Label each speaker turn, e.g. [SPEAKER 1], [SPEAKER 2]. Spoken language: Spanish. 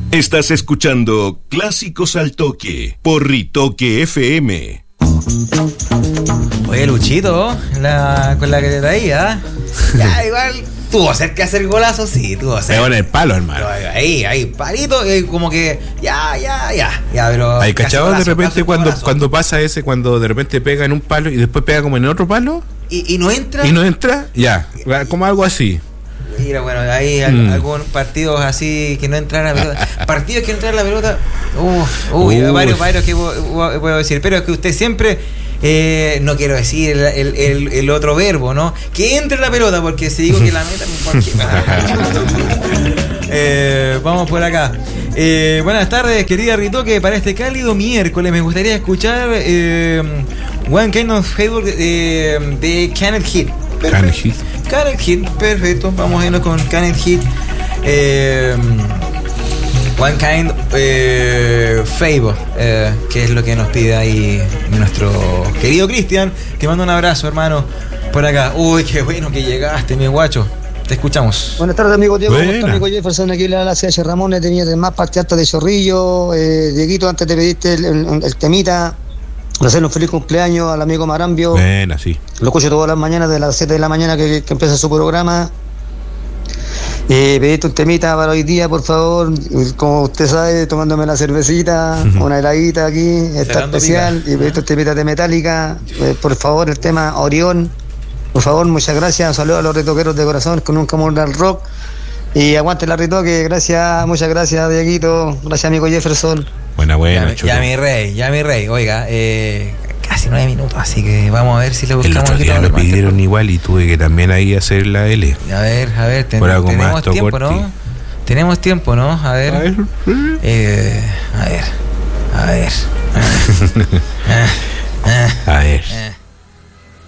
[SPEAKER 1] Estás escuchando Clásicos al Toque por Ritoque FM.
[SPEAKER 2] Oye, Luchito, con la que te traía, ya igual tuvo cerca de hacer golazo, sí, tuvo cerca.
[SPEAKER 3] Pegó en el palo, hermano.
[SPEAKER 2] Ahí, palito, como que ya, pero...
[SPEAKER 3] Hay cachado de repente cuando pasa ese, cuando de repente pega en un palo y después pega como en otro palo.
[SPEAKER 2] Y no entra.
[SPEAKER 3] Y no entra, ya, como algo así.
[SPEAKER 2] Mira, bueno, hay algunos partidos así que no entran a la pelota. Partidos que no entran a la pelota. Varios que puedo decir. Pero es que usted siempre, no quiero decir el otro verbo, ¿no? Que entre la pelota, porque si digo que la meta, vamos por acá. Buenas tardes, querida Ritoque. Para este cálido miércoles me gustaría escuchar One Kind of Favor de Kenneth Heat. Kenneth Heat, perfecto. Vamos a irnos con Kenneth Heat. One Kind Favor, que es lo que nos pide ahí nuestro querido Cristian, que manda un abrazo, hermano, por acá. Uy, qué bueno que llegaste, mi guacho. Te escuchamos.
[SPEAKER 4] Buenas tardes, amigo Diego. Amigo Jefferson, aquí la CH Ramón. Tenía más parte alta de Chorrillo. Dieguito, antes te pediste el temita. Hacerle un feliz cumpleaños al amigo Marambio.
[SPEAKER 3] Bueno, sí.
[SPEAKER 4] Lo escucho todas las mañanas, de las 7 de la mañana que empieza su programa. Pediste un temita para hoy día, por favor. Como usted sabe, tomándome la cervecita, una heladita aquí, está especial. Pica. Y pediste un temita de Metallica. Por favor, el tema Orión. Por favor, muchas gracias. Un saludo a los ritoqueros de corazón que nunca mueren al rock. Y aguante la Ritoque. Gracias, muchas gracias, Dieguito. Gracias, amigo Jefferson.
[SPEAKER 3] Buena,
[SPEAKER 2] ya mi rey. Oiga, casi 9 minutos, así que vamos a ver si le buscamos.
[SPEAKER 3] El otro día lo pidieron igual y tuve que también ahí hacer la L.
[SPEAKER 2] A ver, tenemos tiempo, ¿no? Tenemos tiempo, ¿no? A ver.